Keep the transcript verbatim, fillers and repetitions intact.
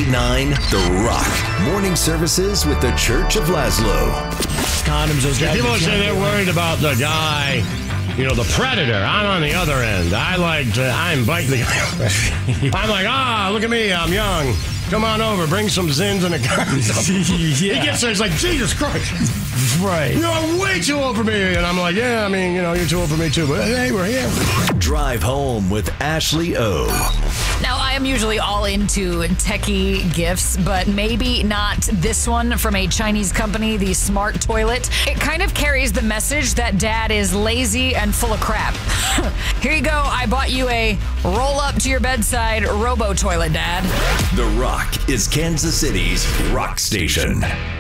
nine The Rock. Morning services with the Church of Laszlo. Condoms, those guys. People say they're worried about the guy, you know, the predator. I'm on the other end. I like to, I invite the guy. I'm like, ah, look at me. I'm young. Come on over. Bring some Zins and a condom. Yeah. He gets there. He's like, Jesus Christ. Right. You're way too old for me. And I'm like, yeah, I mean, you know, you're too old for me too. But hey, we're here. Drive home with Ashley O. Now, I am usually all into techie gifts, but maybe not this one from a Chinese company, the Smart Toilet. It kind of carries the message that dad is lazy and full of crap. Here you go. I bought you a roll up to your bedside robo toilet, Dad. The Rock is Kansas City's rock station.